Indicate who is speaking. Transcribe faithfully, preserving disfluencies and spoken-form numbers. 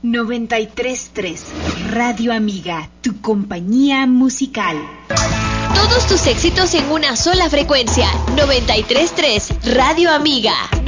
Speaker 1: noventa y tres punto tres Radio Amiga, tu compañía musical.
Speaker 2: Todos tus éxitos en una sola frecuencia. noventa y tres punto tres Radio Amiga.